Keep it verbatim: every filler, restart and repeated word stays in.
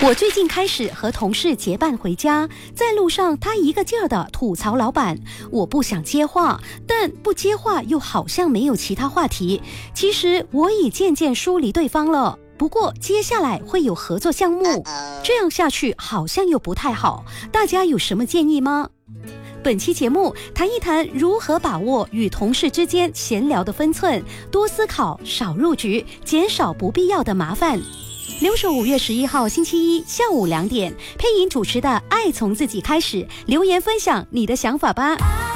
我最近开始和同事结伴回家，在路上他一个劲儿的吐槽老板，我不想接话，但不接话又好像没有其他话题。其实我已渐渐疏离对方了，不过接下来会有合作项目，这样下去好像又不太好，大家有什么建议吗？本期节目谈一谈如何把握与同事之间闲聊的分寸，多思考，少入局，减少不必要的麻烦。留守五月十一号星期一下午两点，配音主持的《爱从自己开始》，留言分享你的想法吧。